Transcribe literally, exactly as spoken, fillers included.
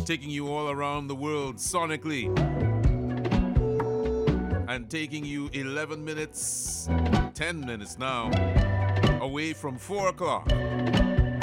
taking you all around the world sonically and taking you eleven minutes, ten minutes now, away from four o'clock.